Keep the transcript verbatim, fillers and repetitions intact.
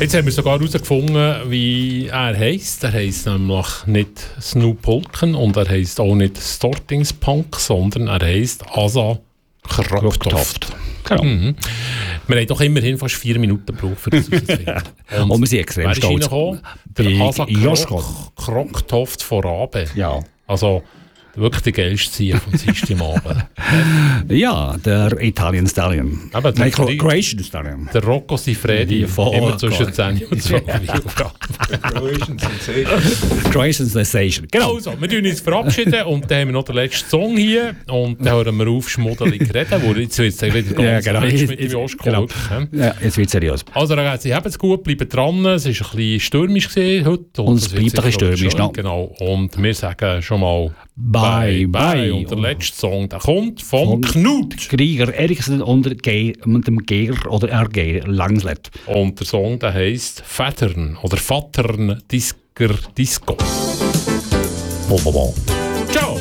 Jetzt haben wir sogar herausgefunden, wie er heisst. Er heisst nämlich nicht Snoop Hulken und er heisst auch nicht Stortingspunk, sondern er heisst Asa Kroktoft. Genau. Mhm. Wir haben doch immerhin fast vier Minuten gebraucht für das herauszufinden. Und, und wir sind extrem wer ist stolz. reingekommen? Der Asa Krok, Kroktoft von Rabe. Ja. Also wirklich der geilste Ziel vom Systemabend. Ja, der Italian Stallion. Aber Nein, der, Croatian Stallion. der Rocco Sifredi, Voll immer zwischen geil. zehn und zwölf Uhr. Croatian Sensation. Croatian Sensation. Genau. Also, wir verabschieden uns verabschieden und dann haben wir noch den letzten Song hier und dann hören wir auf, schmuddelig reden, wo jetzt wird es wieder Ja, ganz genau. ernst Jetzt- mit dem jetzt- Joschko. genau. Wirklich, hä? Ja, jetzt wird seriös. Also, Ragazzi, habt es gut, bleibt dran. Es war ein bisschen stürmisch gewesen heute. Und es das bleibt wird ein bisschen sicher stürmisch schön. noch. Genau. Und wir sagen schon mal Bye, bye. Und der letzte Song, der kommt vom Von Knut. Krieger Eriksen und der Ge mit dem Geger oder R G Langslet. Und der Song, der heisst Vätern oder Vatern Disco. Disco. Bo, bo, bo. Ciao!